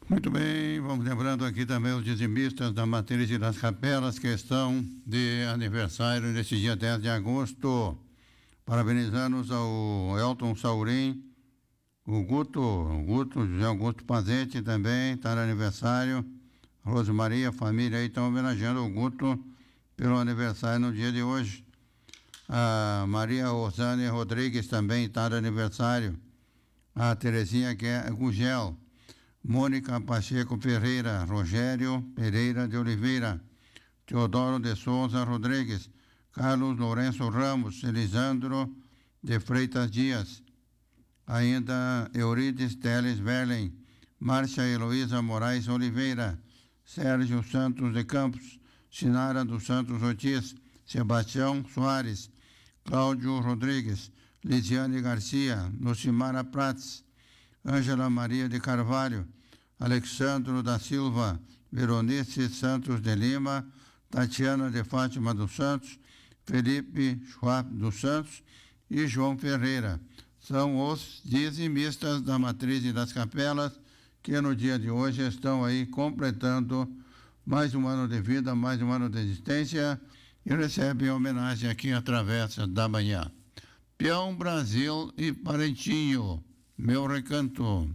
Muito bem, vamos lembrando aqui também os dizimistas da Matriz e das Capelas que estão de aniversário neste dia 10 de agosto. Parabenizando-nos ao Elton Saurim, o Guto José Augusto Pazete também está de aniversário. Rosemaria, a família aí estão homenageando o Guto pelo aniversário no dia de hoje. A Maria Rosane Rodrigues também está de aniversário. A Terezinha Gugel, Mônica Pacheco Ferreira, Rogério Pereira de Oliveira, Teodoro de Souza Rodrigues, Carlos Lourenço Ramos, Elisandro de Freitas Dias, ainda Eurides Teles Verlen, Márcia Heloísa Moraes Oliveira, Sérgio Santos de Campos, Sinara dos Santos Ortiz, Sebastião Soares, Cláudio Rodrigues, Lisiane Garcia, Lucimara Prats, Ângela Maria de Carvalho, Alexandro da Silva, Veronice Santos de Lima, Tatiana de Fátima dos Santos, Felipe Schwab dos Santos e João Ferreira. São os dizimistas da Matriz e das Capelas que no dia de hoje estão aí completando mais um ano de vida, mais um ano de existência e recebem homenagem aqui através da manhã. Peão, Brasil e Parentinho, meu recanto.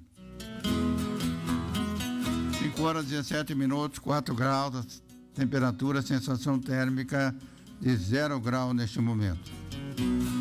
5h17, 4 graus, temperatura, sensação térmica de 0 grau neste momento.